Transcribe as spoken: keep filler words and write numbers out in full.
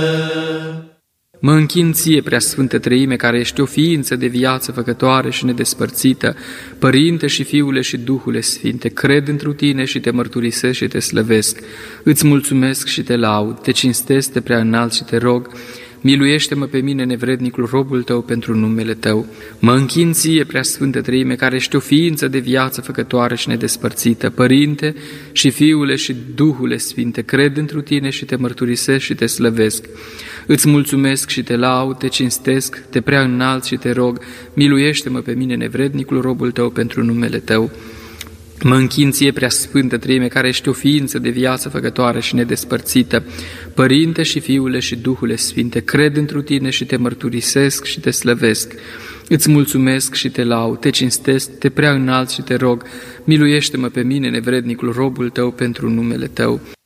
Mă închin ție, Preasfântă Treime, care ești o ființă de viață făcătoare și nedespărțită, Părinte și Fiule și Duhule Sfinte, cred întru tine și te mărturisesc și te slăvesc. Îți mulțumesc și te laud, te cinstesc, te preaînalt și te rog, miluiește-mă pe mine, nevrednicul, robul tău, pentru numele tău. Mă închin ție, Preasfântă Treime, care ești o ființă de viață făcătoare și nedespărțită, Părinte și Fiule și Duhule Sfinte, cred întru tine și te mărturisesc și te slăvesc. Îți mulțumesc și te laud, te cinstesc, te preaînalt și te rog, miluiește-mă pe mine, nevrednicul, robul tău, pentru numele tău. Mă închin ție, Preasfântă Treime, care ești o ființă de viață făcătoare și nedespărțită, Părinte și Fiule și Duhule Sfinte, cred întru tine și te mărturisesc și te slăvesc. Îți mulțumesc și te laud, te cinstesc, te preaînalt și te rog, miluiește-mă pe mine, nevrednicul, robul tău, pentru numele tău.